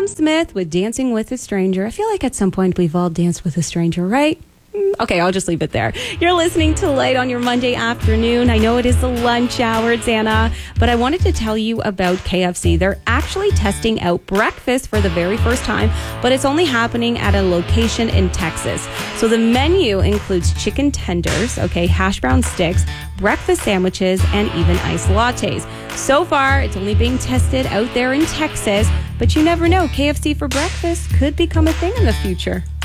Smith with Dancing with a Stranger. I feel like at some point we've all danced with a stranger, right? Okay, I'll just leave it there. You're listening to Light on your Monday afternoon. I know it is the lunch hour, it's Anna, but I wanted to tell you about KFC. They're actually testing out breakfast for the very first time, but it's only happening at a location in Texas. So the menu includes chicken tenders, hash brown sticks, breakfast sandwiches, and even iced lattes. So far, it's only being tested out there in Texas, but you never know. KFC for breakfast could become a thing in the future.